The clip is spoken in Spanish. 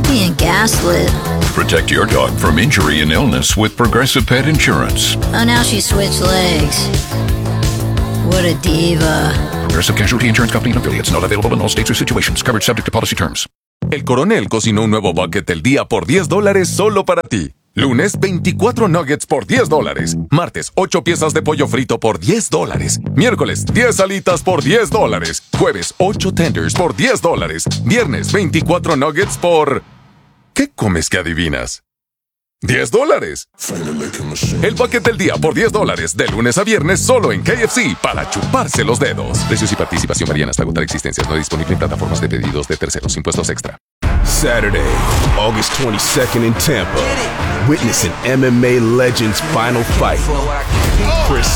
being gaslit. Protect your dog from injury and illness with Progressive Pet Insurance. Oh, now she switched legs. What a diva. Progressive Casualty Insurance Company and affiliates. Not available in all states or situations. Coverage subject to policy terms. El Coronel cocinó un nuevo bucket del día por $10 solo para ti. Lunes, 24 nuggets por $10. Martes, 8 piezas de pollo frito por $10. Miércoles, 10 alitas por $10. Jueves, 8 tenders por $10. Viernes, 24 nuggets por... ¿Qué comes que adivinas? $10. El bucket del día por $10. De lunes a viernes solo en KFC para chuparse los dedos. Precios y participación varían hasta agotar existencias. No disponible en plataformas de pedidos de terceros. Impuestos extra. Saturday, August 22nd in Tampa. Witness an MMA legend's final fight. Chris